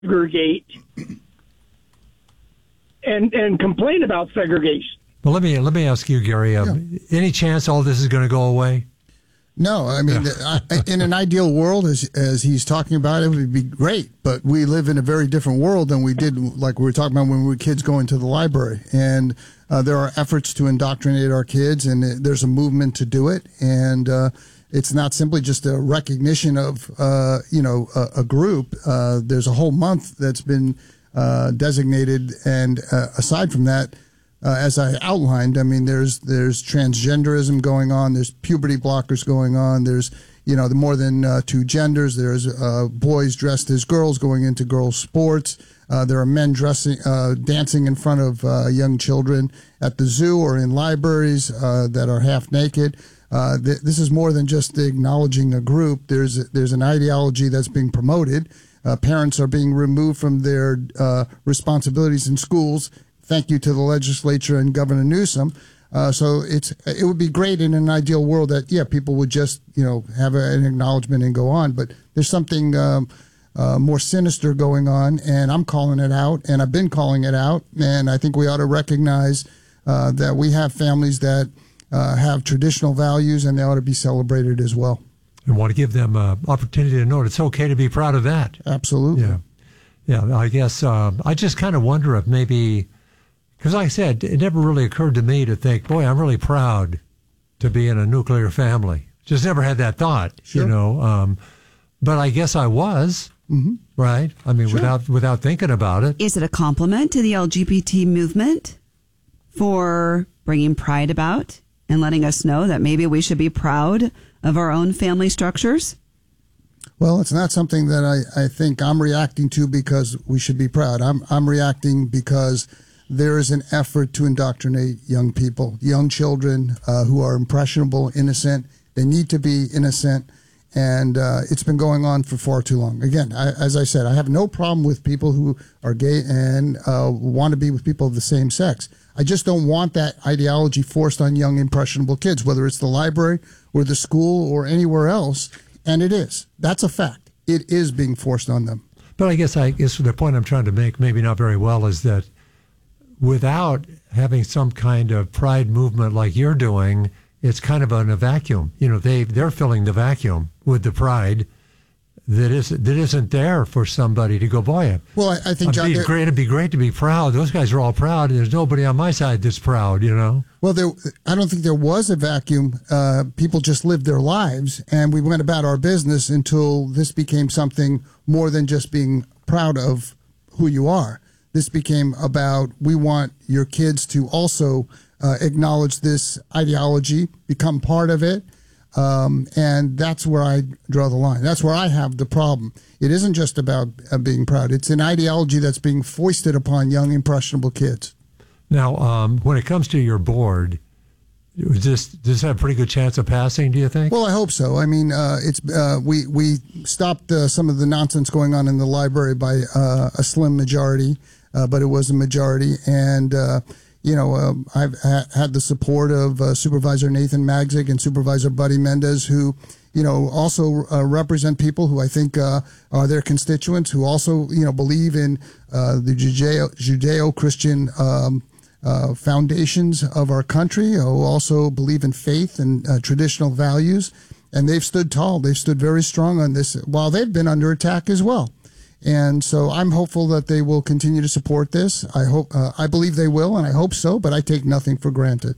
segregate and complain about segregation. Well, let me ask you, Gary. Any chance all this is going to go away? No, I mean, in an ideal world, as he's talking about, it would be great. But we live in a very different world than we did, like we were talking about when we were kids going to the library. And there are efforts to indoctrinate our kids, and there's a movement to do it. And it's not simply just a recognition of, a group. There's a whole month that's been designated. And aside from that, as I outlined, I mean, there's transgenderism going on. There's puberty blockers going on. There's, the more than two genders. There's boys dressed as girls going into girls' sports. There are men dancing in front of young children at the zoo or in libraries that are half naked. This is more than just acknowledging a group. There's an ideology that's being promoted. Parents are being removed from their responsibilities in schools. Thank you to the legislature and Governor Newsom. So it would be great in an ideal world that, people would just, have an acknowledgement and go on. But there's something more sinister going on, and I'm calling it out, and I've been calling it out. And I think we ought to recognize that we have families that have traditional values, and they ought to be celebrated as well. And want to give them opportunity to know it's okay to be proud of that. Absolutely. Yeah. I guess I just kind of wonder if maybe... Because like I said, it never really occurred to me to think, boy, I'm really proud to be in a nuclear family. Just never had that thought, Sure. But I guess I was, right? I mean, Sure. without thinking about it. Is it a compliment to the LGBT movement for bringing pride about and letting us know that maybe we should be proud of our own family structures? Well, it's not something that I think I'm reacting to because we should be proud. I'm reacting because there is an effort to indoctrinate young people, young children who are impressionable, innocent. They need to be innocent, and it's been going on for far too long. Again, as I said, I have no problem with people who are gay and want to be with people of the same sex. I just don't want that ideology forced on young, impressionable kids, whether it's the library or the school or anywhere else, and it is. That's a fact. It is being forced on them. But I guess the point I'm trying to make, maybe not very well, is that without having some kind of pride movement like you're doing, it's kind of in a vacuum. They're filling the vacuum with the pride that isn't there for somebody to go, boy, well, I think, John, it'd be great to be proud. Those guys are all proud, and there's nobody on my side that's proud, Well, I don't think there was a vacuum. People just lived their lives, and we went about our business until this became something more than just being proud of who you are. This became about, we want your kids to also acknowledge this ideology, become part of it, and that's where I draw the line. That's where I have the problem. It isn't just about being proud. It's an ideology that's being foisted upon young, impressionable kids. Now, when it comes to your board, does this have a pretty good chance of passing, do you think? Well, I hope so. I mean, we stopped some of the nonsense going on in the library by a slim majority. But it was a majority, and I've had the support of Supervisor Nathan Magzig and Supervisor Buddy Mendez, who also represent people who I think are their constituents, who also believe in the Judeo-Christian foundations of our country, who also believe in faith and traditional values, and they've stood tall. They've stood very strong on this, while they've been under attack as well. And so I'm hopeful that they will continue to support this. I believe they will, and I hope so, but I take nothing for granted.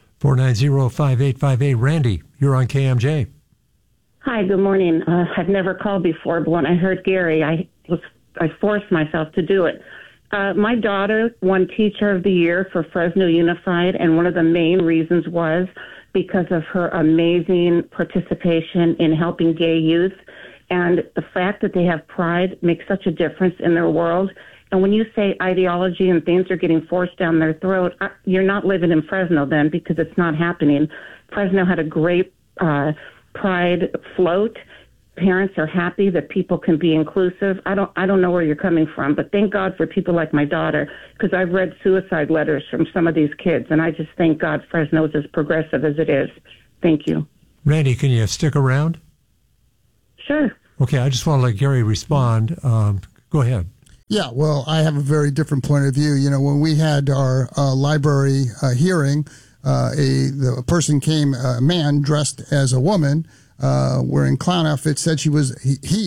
490-5858. Randy, you're on KMJ. Hi, good morning. I've never called before, but when I heard Gary, I forced myself to do it. My daughter won Teacher of the Year for Fresno Unified, and one of the main reasons was because of her amazing participation in helping gay youth. And the fact that they have pride makes such a difference in their world. And when you say ideology and things are getting forced down their throat, you're not living in Fresno then, because it's not happening. Fresno had a great pride float. Parents are happy that people can be inclusive. I don't know where you're coming from, but thank God for people like my daughter, because I've read suicide letters from some of these kids, and I just thank God Fresno is as progressive as it is. Thank you. Randy, can you stick around? Sure. Okay, I just want to let Gary respond. Go ahead. Yeah, well, I have a very different point of view. You know, when we had our library hearing, the person came, a man dressed as a woman, wearing clown outfit, said he was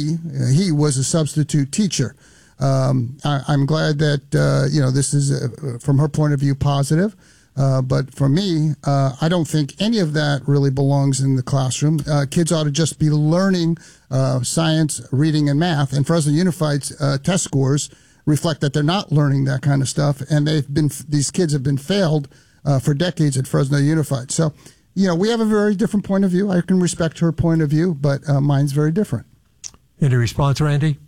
a substitute teacher. I'm glad that this is from her point of view positive. But for me, I don't think any of that really belongs in the classroom. Kids ought to just be learning science, reading, and math. And Fresno Unified's test scores reflect that they're not learning that kind of stuff. And these kids have been failed for decades at Fresno Unified. So, we have a very different point of view. I can respect her point of view, but mine's very different. Any response, Randy?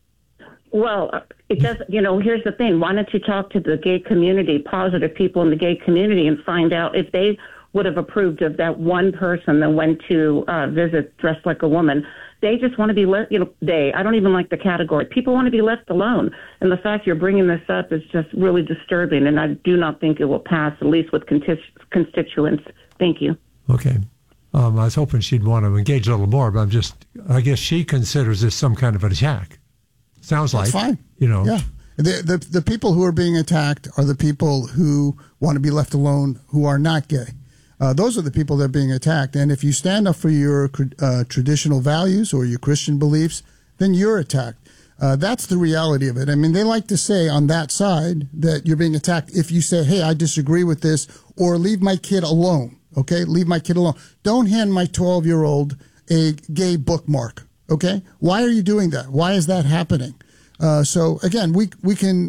Well, it does. Here's the thing. Why don't you talk to the gay community, positive people in the gay community, and find out if they would have approved of that one person that went to visit dressed like a woman. They just want to be left, I don't even like the category. People want to be left alone. And the fact you're bringing this up is just really disturbing. And I do not think it will pass, at least with constituents. Thank you. Okay. I was hoping she'd want to engage a little more, but I guess she considers this some kind of an attack. Sounds like. That's fine. Yeah. The people who are being attacked are the people who want to be left alone, who are not gay. Those are the people that are being attacked. And if you stand up for your traditional values or your Christian beliefs, then you're attacked. That's the reality of it. I mean, they like to say on that side that you're being attacked if you say, hey, I disagree with this, or leave my kid alone. Okay? Leave my kid alone. Don't hand my 12-year-old a gay bookmark. Okay? Why are you doing that? Why is that happening? So again, we can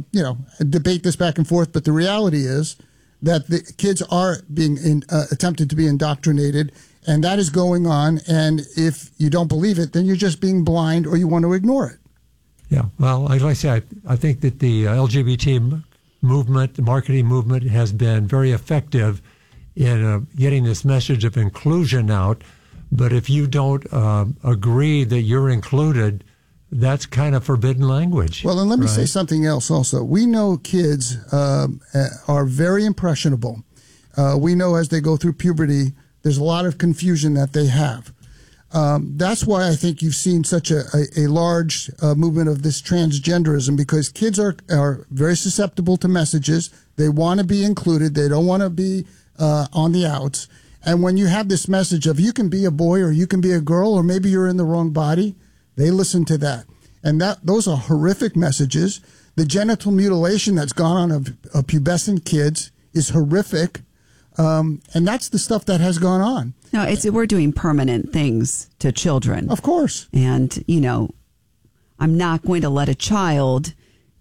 debate this back and forth, but the reality is that the kids are being attempted to be indoctrinated, and that is going on. And if you don't believe it, then you're just being blind, or you want to ignore it. Yeah. Well, like I say, I think that the LGBT movement, the marketing movement, has been very effective in getting this message of inclusion out. But if you don't agree that you're included, that's kind of forbidden language. Well, and let me say something else also. We know kids are very impressionable. We know as they go through puberty, there's a lot of confusion that they have. That's why I think you've seen such a large movement of this transgenderism, because kids are very susceptible to messages. They want to be included. They don't want to be on the outs. And when you have this message of you can be a boy or you can be a girl or maybe you're in the wrong body, they listen to that. And those are horrific messages. The genital mutilation that's gone on of pubescent kids is horrific. And that's the stuff that has gone on. No, we're doing permanent things to children. Of course. And, I'm not going to let a child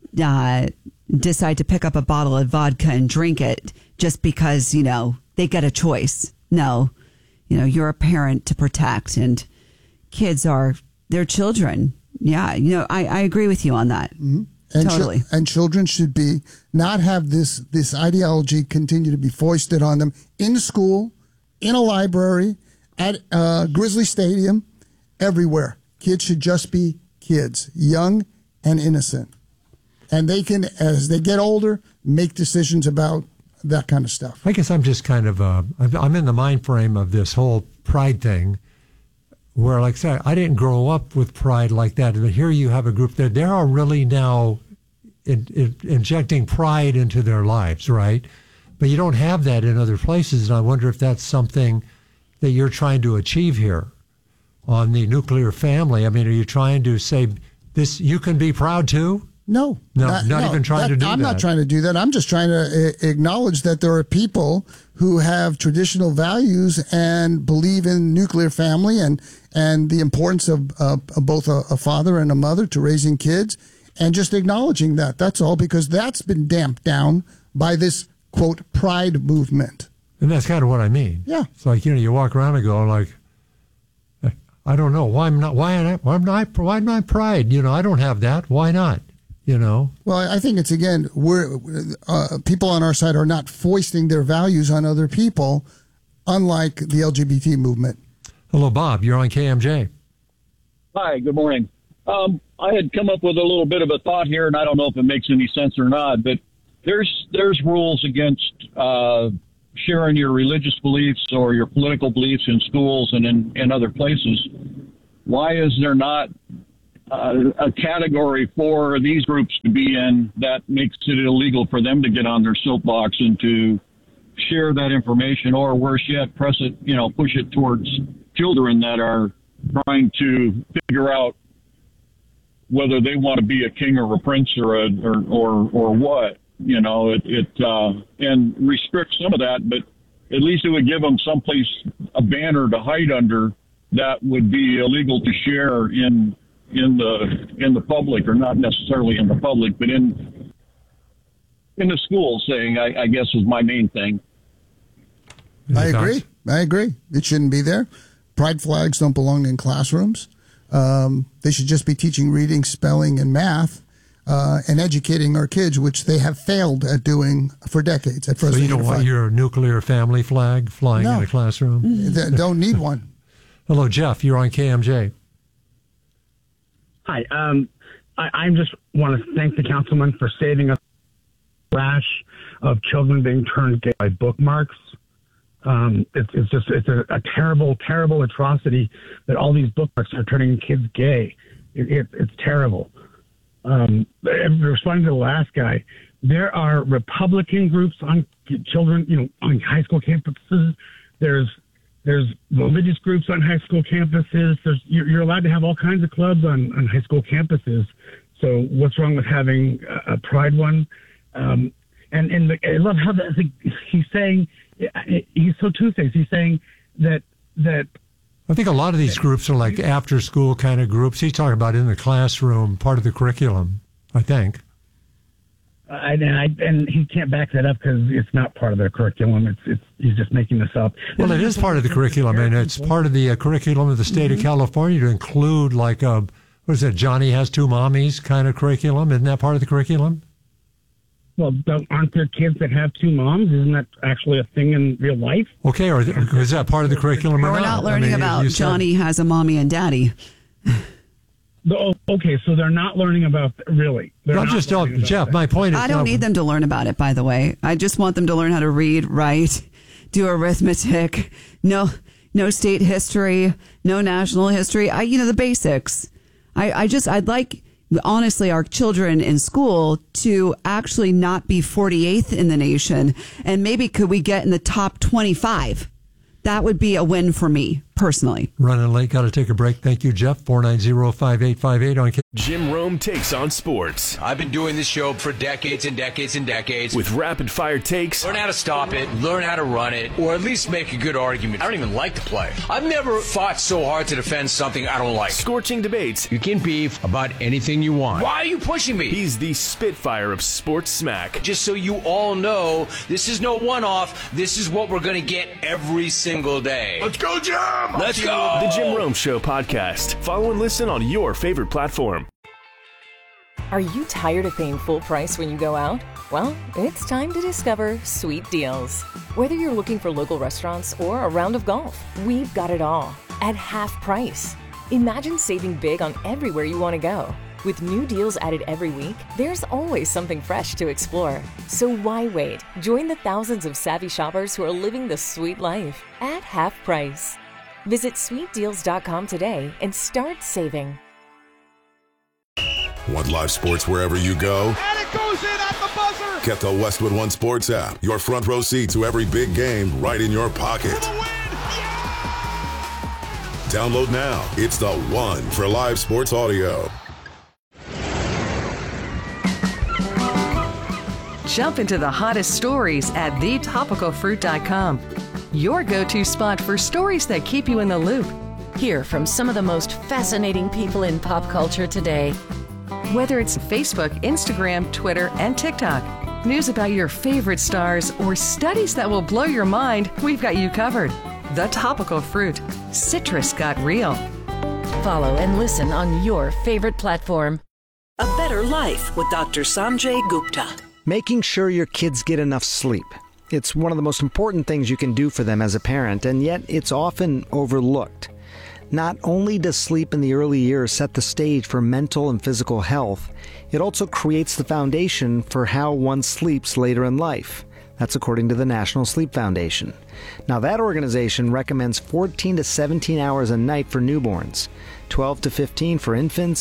decide to pick up a bottle of vodka and drink it just because, they get a choice. No, you're a parent to protect, and kids they're children. Yeah, I agree with you on that. Mm-hmm. And totally. And children should not have this ideology continue to be foisted on them in school, in a library, at Grizzly Stadium, everywhere. Kids should just be kids, young and innocent. And they can, as they get older, make decisions about that kind of stuff. I guess I'm just kind of, I'm in the mind frame of this whole pride thing, where, like I said, I didn't grow up with pride like that. But here you have a group that they are really now injecting pride into their lives, right? But you don't have that in other places. And I wonder if that's something that you're trying to achieve here on the nuclear family. I mean, are you trying to say this, you can be proud too? No, not even trying to do that. I'm not trying to do that. I'm just trying to acknowledge that there are people who have traditional values and believe in nuclear family and the importance of both a father and a mother to raising kids, and just acknowledging that. That's all, because that's been damped down by this, quote, pride movement. And that's kind of what I mean. Yeah. It's like, you walk around and go like, I don't know. Why not pride? I don't have that. Why not? Well, I think it's, again, people on our side are not foisting their values on other people, unlike the LGBT movement. Hello, Bob. You're on KMJ. Hi, good morning. I had come up with a little bit of a thought here, and I don't know if it makes any sense or not, but there's rules against sharing your religious beliefs or your political beliefs in schools and in other places. Why is there not a category for these groups to be in that makes it illegal for them to get on their soapbox and to share that information, or worse yet, push it towards children that are trying to figure out whether they want to be a king or a prince or what, and restrict some of that, but at least it would give them someplace, a banner to hide under that would be illegal to share in the public, or not necessarily in the public, but in the school saying, I guess is my main thing. I agree. It shouldn't be there. Pride flags don't belong in classrooms. They should just be teaching reading, spelling, and math, and educating our kids, which they have failed at doing for decades. So you don't want your nuclear family flag flying in a classroom? They don't need one. Hello, Jeff. You're on KMJ. Hi. I just want to thank the councilman for saving us a rash of children being turned gay by bookmarks. It's a terrible, terrible atrocity that all these bookmarks are turning kids gay. It's terrible. Responding to the last guy, there are Republican groups on children, on high school campuses. There's religious groups on high school campuses. You're allowed to have all kinds of clubs on high school campuses. So what's wrong with having a pride one? And I love how he's saying, he's so two-faced. He's saying that I think a lot of these groups are like after-school kind of groups. He's talking about in the classroom, part of the curriculum, I think. And he can't back that up because it's not part of their curriculum. He's just making this up. Well, it is part of the curriculum, and it's part of the curriculum of the state of California to include like a, what is it, Johnny Has Two Mommies kind of curriculum. Isn't that part of the curriculum? Well, aren't there kids that have two moms? Isn't that actually a thing in real life? Okay, or is that part of the curriculum or not? We're not learning about Johnny has a mommy and daddy. Okay, so they're not learning about, really? I'm just telling Jeff, my point is... I don't need them to learn about it, by the way. I just want them to learn how to read, write, do arithmetic, no state history, no national history, the basics. I'd like... honestly, our children in school to actually not be 48th in the nation, and maybe could we get in the top 25? That would be a win for me, personally. Running late, got to take a break. Thank you, Jeff. 490-5858 on Jim Rome takes on sports. I've been doing this show for decades and decades and decades. With rapid-fire takes. Learn how to stop it, learn how to run it, or at least make a good argument. I don't even like the play. I've never fought so hard to defend something I don't like. Scorching debates. You can beef about anything you want. Why are you pushing me? He's the Spitfire of sports smack. Just so you all know, this is no one-off. This is what we're going to get every single day. Let's go, Jim! Let's go! The Jim Rome Show podcast. Follow and listen on your favorite platform. Are you tired of paying full price when you go out? Well, it's time to discover Sweet Deals. Whether you're looking for local restaurants or a round of golf, we've got it all at half price. Imagine saving big on everywhere you want to go. With new deals added every week, there's always something fresh to explore. So why wait? Join the thousands of savvy shoppers who are living the sweet life at half price. Visit sweetdeals.com today and start saving. Want live sports wherever you go? And it goes in at the buzzer! Get the Westwood One Sports app. Your front row seat to every big game right in your pocket. Download now. It's the one for live sports audio. Jump into the hottest stories at thetopicalfruit.com. Your go-to spot for stories that keep you in the loop. Hear from some of the most fascinating people in pop culture today. Whether it's Facebook, Instagram, Twitter, and TikTok, news about your favorite stars, or studies that will blow your mind, we've got you covered. The Topical Fruit. Citrus got real. Follow and listen on your favorite platform. A Better Life with Dr. Sanjay Gupta. Making sure your kids get enough sleep. It's one of the most important things you can do for them as a parent, and yet it's often overlooked. Not only does sleep in the early years set the stage for mental and physical health, it also creates the foundation for how one sleeps later in life. That's according to the National Sleep Foundation. Now, that organization recommends 14 to 17 hours a night for newborns, 12 to 15 for infants,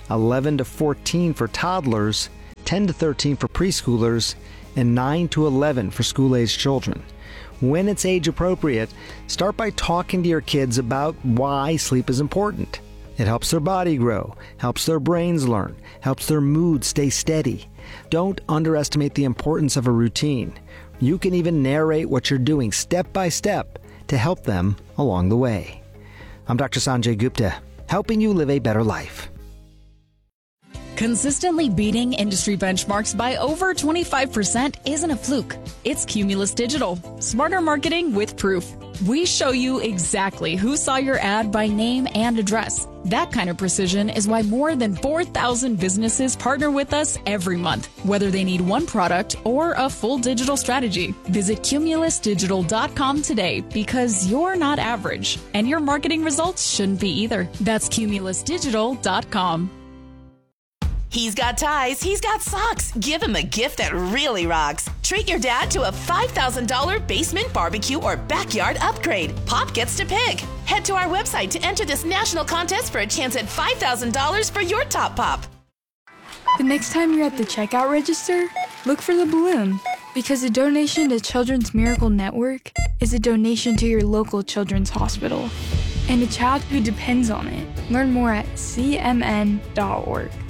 11 to 14 for toddlers, 10 to 13 for preschoolers, and 9 to 11 for school-aged children. When it's age appropriate, start by talking to your kids about why sleep is important. It helps their body grow, helps their brains learn, helps their mood stay steady. Don't underestimate the importance of a routine. You can even narrate what you're doing step by step to help them along the way. I'm Dr. Sanjay Gupta, helping you live a better life. Consistently beating industry benchmarks by over 25% isn't a fluke. It's Cumulus Digital. Smarter marketing with proof. We show you exactly who saw your ad by name and address. That kind of precision is why more than 4,000 businesses partner with us every month, whether they need one product or a full digital strategy. Visit cumulusdigital.com today because you're not average, and your marketing results shouldn't be either. That's cumulusdigital.com. He's got ties, he's got socks. Give him a gift that really rocks. Treat your dad to a $5,000 basement barbecue or backyard upgrade. Pop gets to pick. Head to our website to enter this national contest for a chance at $5,000 for your top pop. The next time you're at the checkout register, look for the balloon. Because a donation to Children's Miracle Network is a donation to your local children's hospital and a child who depends on it. Learn more at cmn.org.